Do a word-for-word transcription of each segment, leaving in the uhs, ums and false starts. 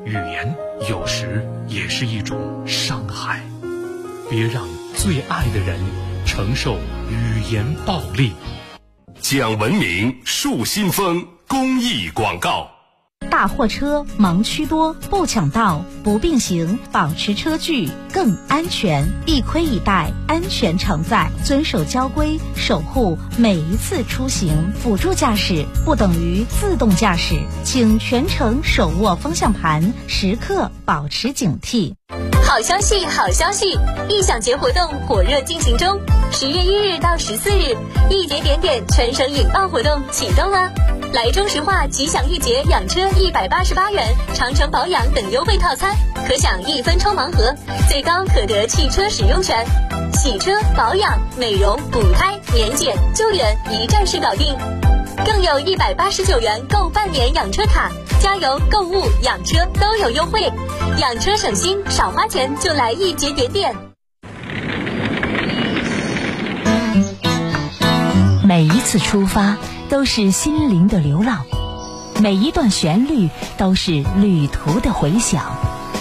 语言有时也是一种伤害。别让最爱的人承受语言暴力。 讲文明树新风公益广告。 大货车盲区多，不抢道，不并行，保持车距更安全。一盔一带，安全常在。遵守交规，守护每一次出行。辅助驾驶不等于自动驾驶，请全程手握方向盘，时刻保持警惕。 好消息，好消息！异享节活动火热进行中，十月一日到十四日，一节点点全省引爆活动启动啦！来中石化吉祥一节养车一百八十八元，长城保养等优惠套餐，可享一分抽盲盒，最高可得汽车使用权。洗车、保养、美容、补胎、年检、救援一站式搞定，更有一百八十九元购半年养车卡，加油、购物、养车都有优惠，养车省心，少花钱就来一节点点。 每一次出发都是心灵的流浪，每一段旋律都是旅途的回响。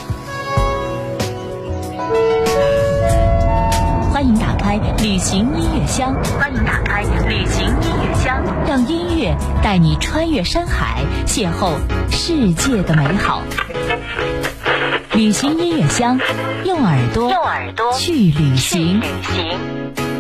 欢迎打开旅行音乐箱，欢迎打开旅行音乐箱，让音乐带你穿越山海，邂逅世界的美好。旅行音乐箱，用耳朵用耳朵去旅行。去旅行。